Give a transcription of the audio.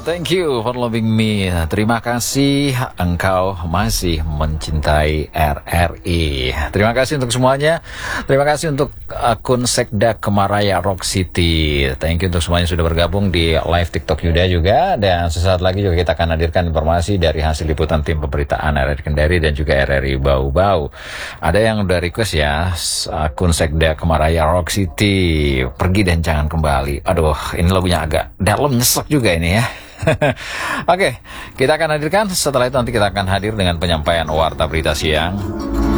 thank you for loving me. Terima kasih engkau masih mencintai RRI. Terima kasih untuk semuanya. Terima kasih untuk akun Sekda Kemaraya Rock City. Thank you untuk semuanya sudah bergabung di live TikTok Yuda juga. Dan sesaat lagi juga kita akan hadirkan informasi dari hasil liputan tim pemberitaan RRI Kendari dan juga RRI Bau-Bau. Ada yang udah request ya, akun Sekda Kemaraya Rock City, pergi dan jangan kembali. Aduh, ini lagunya agak dalam, nyesek juga ini ya. Oke, kita akan hadirkan. Setelah itu nanti kita akan hadir dengan penyampaian warta berita siang.